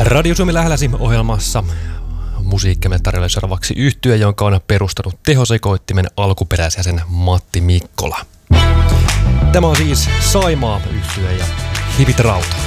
Radio Suomi lähelläsi ohjelmassa musiikkimme tarjolle seuraavaksi yhtye, jonka on perustanut tehosekoittimen alkuperäisjäsen Matti Mikkola. Tämä on siis Saimaa yhtye ja Hivit Rauta.